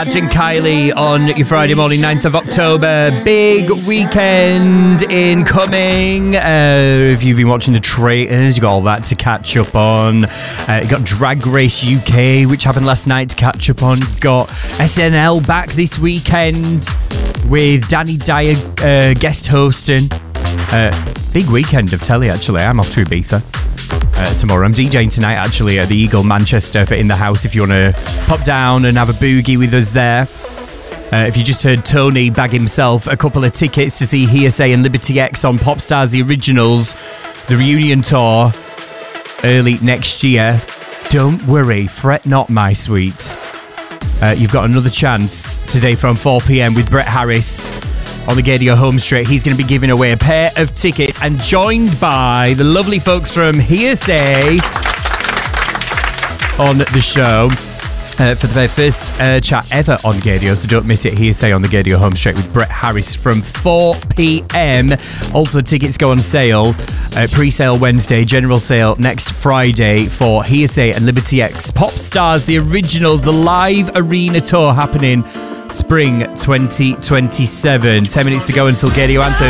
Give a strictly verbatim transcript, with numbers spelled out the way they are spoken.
Jim Kylie on your Friday morning, ninth of October. Big weekend incoming. Uh, if you've been watching The Traitors, you got all that to catch up on. Uh, you got Drag Race U K, which happened last night, to catch up on. Got S N L back this weekend with Danny Dyer uh, guest hosting. Uh, big weekend of telly, actually. I'm off to Ibiza. Uh, tomorrow. I'm DJing tonight actually at the Eagle Manchester for In the House if you want to pop down and have a boogie with us there. Uh, if you just heard Tony bag himself a couple of tickets to see Hearsay and Liberty X on Popstars The Originals, the reunion tour early next year, don't worry, fret not my sweets. Uh, you've got another chance today from four p.m. with Brett Harris on the Gaydio Home Straight. He's going to be giving away a pair of tickets and joined by the lovely folks from Hearsay on the show uh, for the very first uh, chat ever on Gaydio, so don't miss it. Hearsay on the Gaydio Home Straight with Brett Harris from four p.m. Also, tickets go on sale, uh, pre-sale Wednesday, general sale next Friday for Hearsay and Liberty X Pop Stars The Originals, the live arena tour happening spring twenty twenty-seven. ten minutes to go until Gaydio Anthem.